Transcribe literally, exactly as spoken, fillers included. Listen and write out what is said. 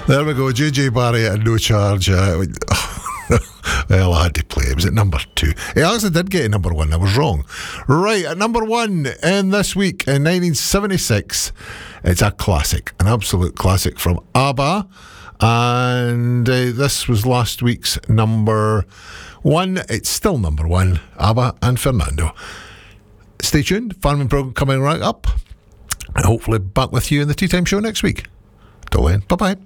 There we go, J J Barry at No Charge. Uh, well, I had to play. It was at number two. It actually did get to number one. I was wrong. Right, at number one in this week in nineteen seventy-six, it's a classic, an absolute classic from ABBA. And uh, this was last week's number one. It's still number one, ABBA and Fernando. Stay tuned. Farming programme coming right up. And hopefully back with you in the Tea Time Show next week. Till then, bye-bye.